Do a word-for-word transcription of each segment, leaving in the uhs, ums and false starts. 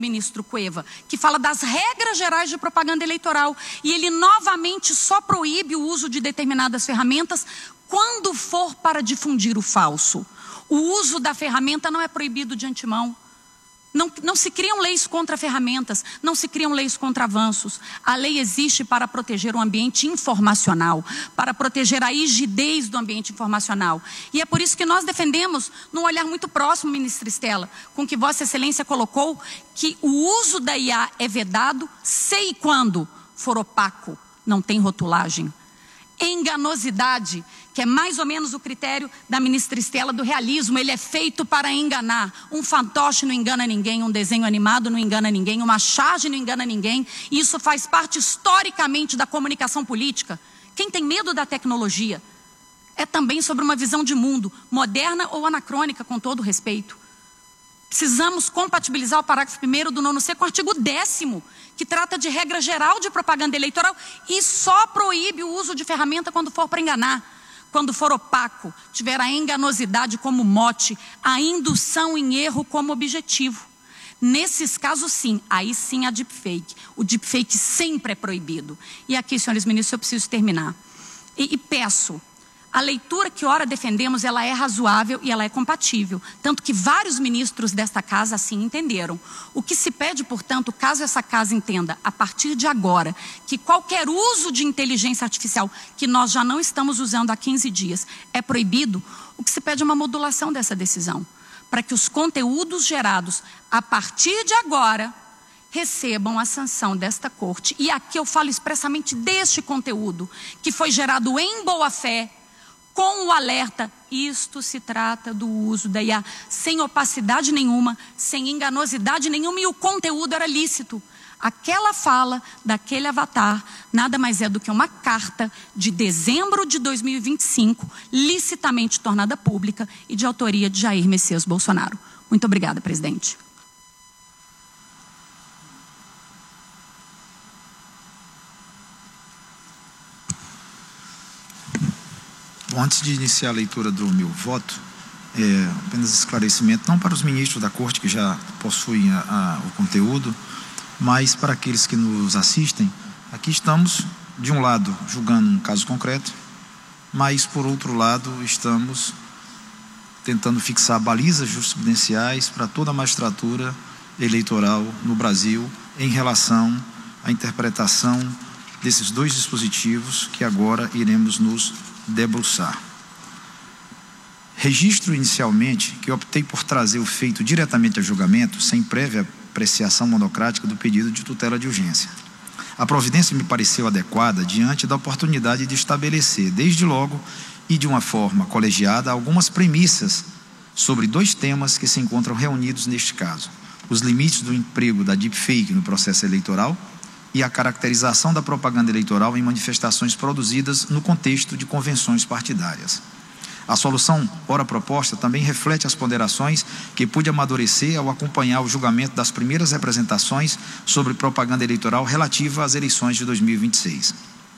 ministro Cueva, que fala das regras gerais de propaganda eleitoral, e ele novamente só proíbe o uso de determinadas ferramentas quando for para difundir o falso. O uso da ferramenta não é proibido de antemão. Não, não se criam leis contra ferramentas, não se criam leis contra avanços. A lei existe para proteger o ambiente informacional, para proteger a rigidez do ambiente informacional. E é por isso que nós defendemos, num olhar muito próximo, ministra Estela, com que Vossa Excelência colocou, que o uso da I A é vedado se e quando for opaco, não tem rotulagem. Enganosidade, que é mais ou menos o critério da ministra Estela do realismo, ele é feito para enganar. Um fantoche não engana ninguém, um desenho animado não engana ninguém, uma charge não engana ninguém. Isso faz parte historicamente da comunicação política. Quem tem medo da tecnologia é também sobre uma visão de mundo, moderna ou anacrônica, com todo respeito. Precisamos compatibilizar o parágrafo primeiro do nono C com o artigo décimo, que trata de regra geral de propaganda eleitoral e só proíbe o uso de ferramenta quando for para enganar. Quando for opaco, tiver a enganosidade como mote, a indução em erro como objetivo. Nesses casos, sim, aí sim a deepfake. O deepfake sempre é proibido. E aqui, senhores ministros, eu preciso terminar. E, e peço, a leitura que ora defendemos, ela é razoável e ela é compatível. Tanto que vários ministros desta casa assim entenderam. O que se pede, portanto, caso essa casa entenda, a partir de agora, que qualquer uso de inteligência artificial, que nós já não estamos usando há quinze dias, é proibido, o que se pede é uma modulação dessa decisão. Para que os conteúdos gerados a partir de agora recebam a sanção desta corte. E aqui eu falo expressamente deste conteúdo, que foi gerado em boa-fé, com o alerta, isto se trata do uso da I A, sem opacidade nenhuma, sem enganosidade nenhuma, e o conteúdo era lícito. Aquela fala daquele avatar nada mais é do que uma carta de dezembro de dois mil e vinte e cinco, licitamente tornada pública e de autoria de Jair Messias Bolsonaro. Muito obrigada, presidente. Bom, antes de iniciar a leitura do meu voto, é, apenas esclarecimento, não para os ministros da Corte que já possuem a, a, o conteúdo, mas para aqueles que nos assistem. Aqui estamos, de um lado, julgando um caso concreto, mas, por outro lado, estamos tentando fixar balizas jurisprudenciais para toda a magistratura eleitoral no Brasil em relação à interpretação desses dois dispositivos que agora iremos nos debruçar. Registro inicialmente que optei por trazer o feito diretamente a julgamento, sem prévia apreciação monocrática do pedido de tutela de urgência. A providência me pareceu adequada diante da oportunidade de estabelecer, desde logo e de uma forma colegiada, algumas premissas sobre dois temas que se encontram reunidos neste caso: os limites do emprego da deepfake no processo eleitoral e a caracterização da propaganda eleitoral em manifestações produzidas no contexto de convenções partidárias. A solução ora proposta também reflete as ponderações que pude amadurecer ao acompanhar o julgamento das primeiras representações sobre propaganda eleitoral relativa às eleições de dois mil e vinte e seis.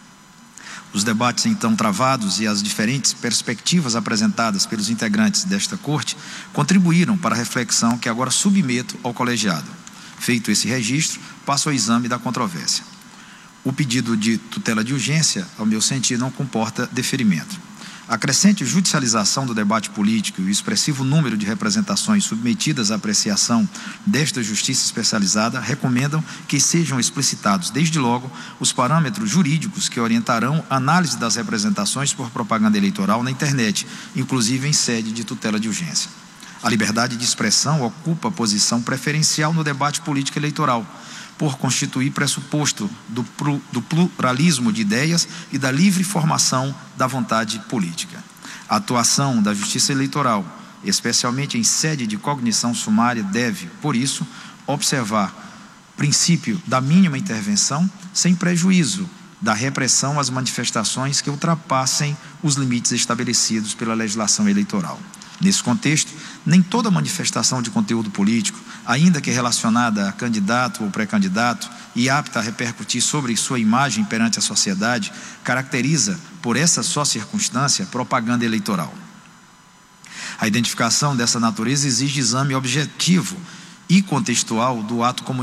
Os debates então travados e as diferentes perspectivas apresentadas pelos integrantes desta corte contribuíram para a reflexão que agora submeto ao colegiado. Feito esse registro, passo ao exame da controvérsia. O pedido de tutela de urgência, ao meu sentir, não comporta deferimento. A crescente judicialização do debate político e o expressivo número de representações submetidas à apreciação desta justiça especializada recomendam que sejam explicitados, desde logo, os parâmetros jurídicos que orientarão a análise das representações por propaganda eleitoral na internet, inclusive em sede de tutela de urgência. A liberdade de expressão ocupa posição preferencial no debate político eleitoral, por constituir pressuposto do, do pluralismo de ideias e da livre formação da vontade política. A atuação da Justiça Eleitoral, especialmente em sede de cognição sumária, deve, por isso, observar o princípio da mínima intervenção, sem prejuízo da repressão às manifestações que ultrapassem os limites estabelecidos pela legislação eleitoral. Nesse contexto, nem toda manifestação de conteúdo político, ainda que relacionada a candidato ou pré-candidato e apta a repercutir sobre sua imagem perante a sociedade, caracteriza, por essa só circunstância, propaganda eleitoral. A identificação dessa natureza exige exame objetivo e contextual do ato comunitário